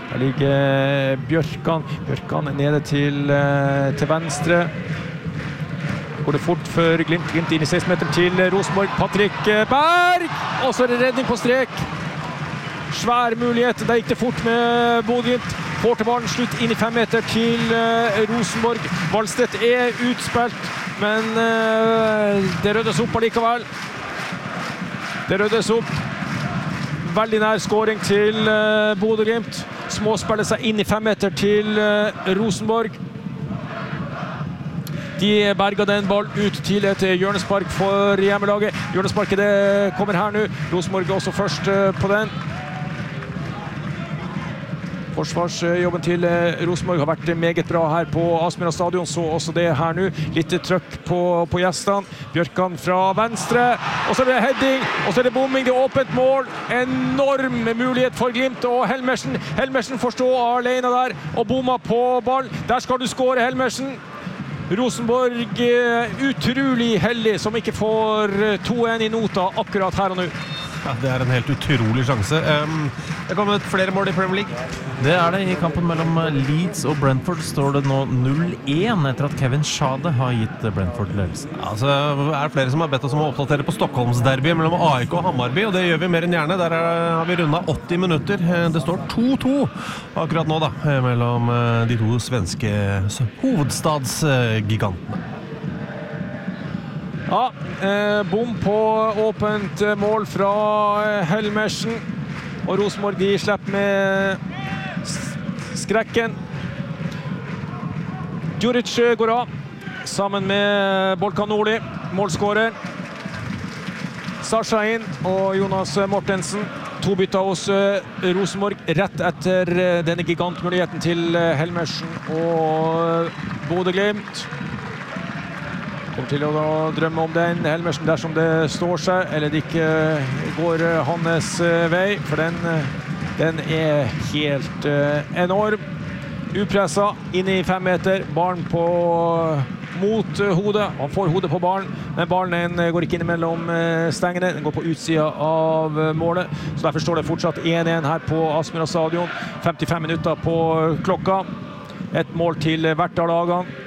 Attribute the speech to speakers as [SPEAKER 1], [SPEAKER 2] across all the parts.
[SPEAKER 1] Der ligger Bjørkan nede til venstre. Går det fort for Glimt inn i 16 meter til Rosenborg. Patrick Berg! Og så det redning på strek. Svær mulighet. Der gikk det fort med Bodø-Glimt. Får til ballen slutt inn i 5 meter til Rosenborg. Valstedt utspilt, men det ryddes opp allikevel. Det ryddes opp. Veldig nær skåring til Bodø-Glimt. Småspiller seg inn i 5 meter til Rosenborg. De berger den ball ut til et hjørnespark for hjemmelaget. Hjørnesparket det kommer her nå. Rosenborg også først på den. Forsvarsjobben til Rosenborg har vært meget bra her på Aspmyra stadion, så også det her nå. Litt trøkk på gjestene. Bjørkan fra venstre, og så er det heading, og så er det bombing, det er åpent mål. Enorm mulighet for Glimt, og Helmersen får stå alene der, og bomma på ball. Der skal du skåre, Helmersen. Rosenborg utrolig heldig som ikke får 2-1 i nota akkurat her og nå.
[SPEAKER 2] Ja, det er en helt utrolig sjanse. Det har kommet flere mål i Premier League.
[SPEAKER 3] Det er det. I kampen mellom Leeds og Brentford står det nå 0-1 etter at Kevin Schade har gitt Brentford ledelsen.
[SPEAKER 2] Altså, det er flere som har bedt oss om å oppdatere på Stockholmsderby mellom AIK og Hammarby, og det gjør vi mer enn gjerne. Der har vi rundet 80 minutter. Det står 2-2 akkurat nå da, mellom de to svenske hovedstadsgigantene.
[SPEAKER 1] Ja, bom på åpent mål fra Helmersen, og Rosenborg de slipper med skrekken. Djuric går av, sammen med Bolkan Nordli, målskårer. Sasha inn, og Jonas Mortensen. 2 bytter hos Rosenborg, rett etter denne gigantmuligheten til Helmersen og Bodø-Glimt. Kommer til å drømme om den Helmersen dersom det står seg, eller det ikke går hans vei, for den er helt enorm. Upressa, inne i 5 meter, ballen mot hodet. Han får hodet på ballen, men ballen går ikke inn mellom stengene, den går på utsida av målet. Så derfor står det fortsatt 1-1 her på Aspmyra stadion. 55 minutter på klokka. Et mål til hvert av lagene.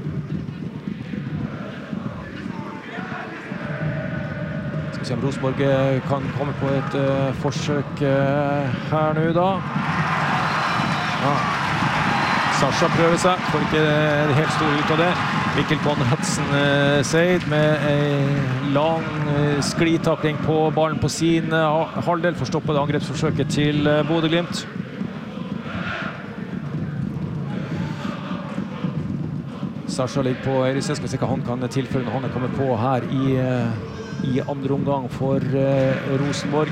[SPEAKER 1] Se om Rosenborg kan komme på et forsøk her nå da. Ja. Sasha prøver seg, får ikke det helt store ut av det. Mikkel von Hudson Seid med en lang sklitakling på ballen på sin halvdel for å stoppe det angrepsforsøket til Bodø-Glimt. Sasha ligger på Eirise, skal vi se hva han kan tilføre når han er kommet på her i andre omgang for Rosenborg.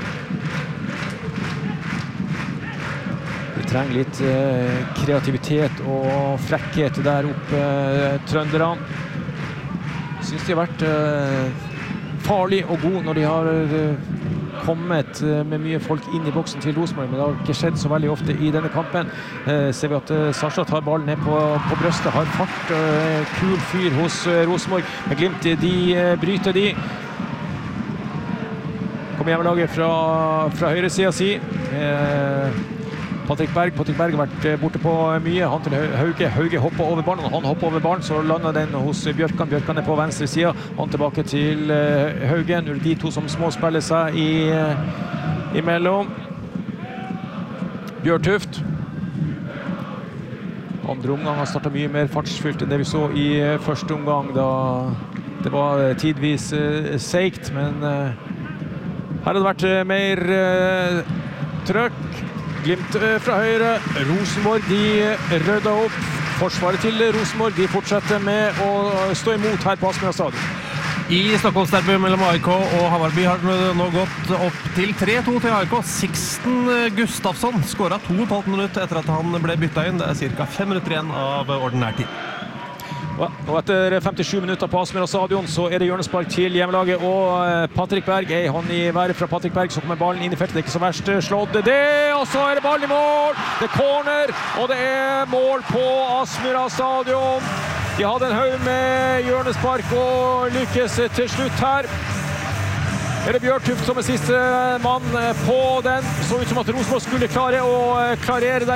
[SPEAKER 1] Vi trenger litt kreativitet og frekkhet der oppe, trønderne. Synes de har vært farlig og god når de har kommet med mye folk inn i boksen til Rosenborg, men det har ikke skjedd så veldig ofte i denne kampen. Ser vi at Sasha tar ballen ned på brøstet, har fart, kul fyr hos Rosenborg, men Glimt de bryter de. Kommer hjemmelaget fra høyre siden si. Patrick Berg har vært borte på mye. Han til Hauge hopper over ballen. Han hopper over ballen, så lander den hos Bjørkan. Bjørkan er på venstre siden. Han tilbake til Hauge. Nå er det de to som småspiller seg imellom. Bjørtuft. Andre omgang har startet mye mer fartsfylt enn det vi så i første omgang, da det var tidvis seigt, men her har det vært mer trøkk. Glimt fra høyre. Rosenborg, de rydder opp. Forsvaret til Rosenborg, de fortsetter med å stå imot her på Aspmyra stadion.
[SPEAKER 2] I Stockholmsderby mellom AIK og Hammarby har det nå gått opp til 3-2 til AIK. Sixten Gustafsson skåret 2,5 minutter etter at han ble byttet inn. Det er cirka 5 minutter igjen av ordinær tid.
[SPEAKER 1] Og etter 57 minutter på Aspmyra stadion så er det hjørnespark til hjemmelaget, og Patrick Berg er hånd i været fra Patrick Berg, så kommer ballen inn i feltet. Det er ikke så verst slått det, og så er det ballen i mål. Det er corner, og det er mål på Aspmyra stadion. De hadde en haug med hjørnespark og lykkes til slutt her. Er det Bjørtuft som er siste mann på den. Så ut som at Rosenborg skulle klare å klarere der.